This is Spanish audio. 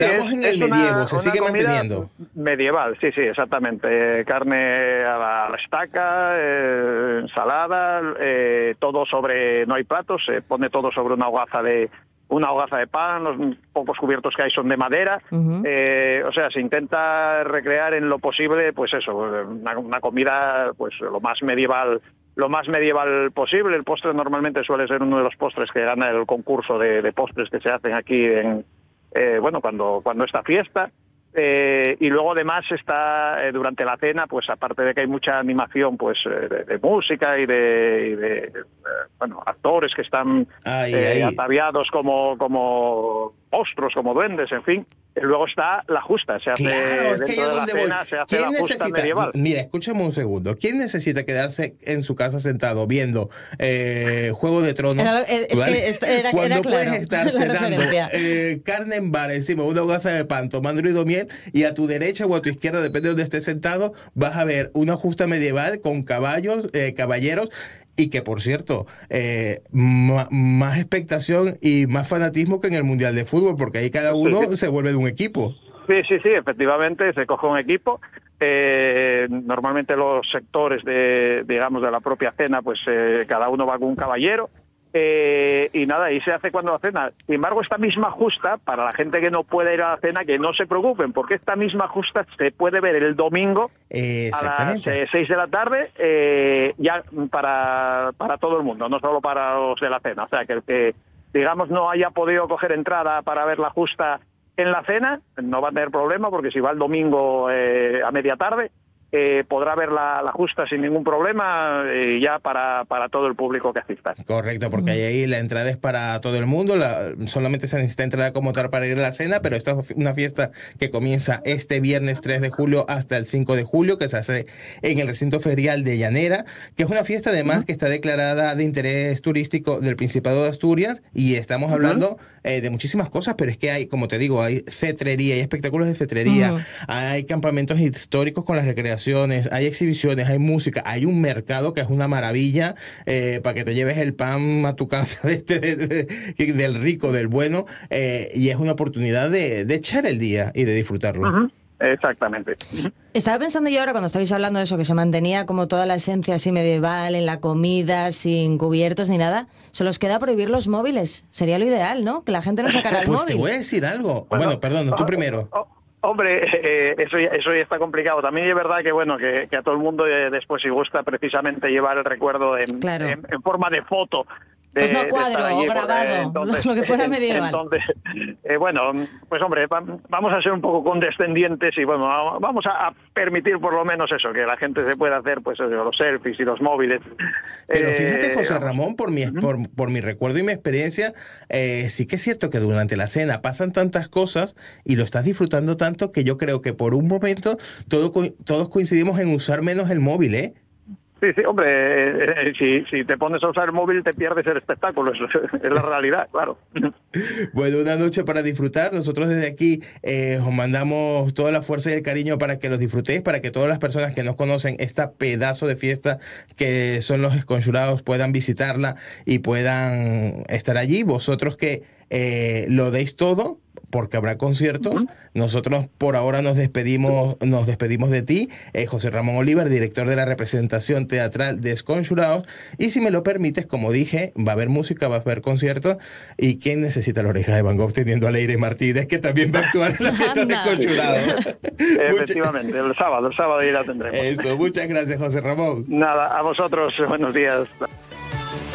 Estamos en el medievo, se sigue manteniendo. Medieval, sí, exactamente. Carne a la estaca, ensalada, todo sobre, no hay platos, se pone todo sobre una hogaza de pan, los pocos cubiertos que hay son de madera. O sea, se intenta recrear en lo posible, pues eso, una comida pues lo más medieval posible. El postre normalmente suele ser uno de los postres que gana el concurso de postres que se hacen aquí cuando esta fiesta. Y luego además está durante la cena, pues aparte de que hay mucha animación pues de música y de actores que están ataviados como monstruos, como duendes, en fin. Luego está la justa, se hace dentro de la cena, se hace la justa medieval. Mira, escúchame un segundo. ¿Quién necesita quedarse en su casa sentado viendo Juego de Tronos? Cuando puedes estar cenando carne en vara encima de una hogaza de pan, tomando miel, y a tu derecha o a tu izquierda, depende de donde estés sentado, vas a ver una justa medieval con caballeros, y que, por cierto, más expectación y más fanatismo que en el Mundial de Fútbol, porque ahí cada uno se vuelve de un equipo. Sí, efectivamente, se coge un equipo. Normalmente los sectores de la propia cena, pues cada uno va con un caballero. Y nada, y se hace cuando la cena. Sin embargo, esta misma justa, para la gente que no puede ir a la cena, que no se preocupen, porque esta misma justa se puede ver el domingo a las 6 de la tarde, ya para todo el mundo, no solo para los de la cena. O sea, que el que, digamos, no haya podido coger entrada para ver la justa en la cena, no va a tener problema, porque si va el domingo a media tarde, podrá ver la justa sin ningún problema, ya para todo el público que asista. Correcto, porque ahí la entrada es para todo el mundo, solamente se necesita entrada como tal para ir a la cena, pero esta es una fiesta que comienza este viernes 3 de julio hasta el 5 de julio, que se hace en el recinto ferial de Llanera, que es una fiesta además que está declarada de interés turístico del Principado de Asturias, y estamos hablando de muchísimas cosas, pero es que hay, como te digo, hay cetrería, hay espectáculos de cetrería, hay campamentos históricos con las recreaciones, hay exhibiciones, hay música, hay un mercado que es una maravilla, para que te lleves el pan a tu casa del rico, del bueno, y es una oportunidad de echar el día y de disfrutarlo. Exactamente. Estaba pensando yo ahora, cuando estabais hablando de eso, que se mantenía como toda la esencia así medieval en la comida, sin cubiertos ni nada, solo os queda prohibir los móviles. Sería lo ideal, ¿no? Que la gente no sacara el móvil. Pues te voy a decir algo. Bueno, perdón, tú primero. Hombre, eso ya está complicado. También es verdad que a todo el mundo después, si gusta, precisamente llevar el recuerdo en forma de foto. Pues no cuadro o grabado, lo que fuera medieval. Entonces, pues hombre, vamos a ser un poco condescendientes y vamos a permitir por lo menos eso, que la gente se pueda hacer pues los selfies y los móviles. Pero fíjate, José Ramón, por mi recuerdo y mi experiencia, sí que es cierto que durante la cena pasan tantas cosas y lo estás disfrutando tanto que yo creo que por un momento todos coincidimos en usar menos el móvil, ¿eh? Sí, hombre, si te pones a usar el móvil te pierdes el espectáculo, eso es la realidad, claro. Bueno, una noche para disfrutar. Nosotros desde aquí os mandamos toda la fuerza y el cariño para que los disfrutéis, para que todas las personas que nos conocen esta pedazo de fiesta que son los Esconjurados puedan visitarla y puedan estar allí. Vosotros que lo deis todo, porque habrá conciertos. Nosotros por ahora nos despedimos de ti, José Ramón Oliver, director de la representación teatral de Esconjurados, y si me lo permites, como dije, va a haber música, va a haber conciertos, y ¿quién necesita la oreja de Van Gogh teniendo a Leire Martínez, que también va a actuar en la fiesta de Esconjurados? Efectivamente, el sábado ya la tendremos. Eso, muchas gracias, José Ramón. Nada, a vosotros, buenos días.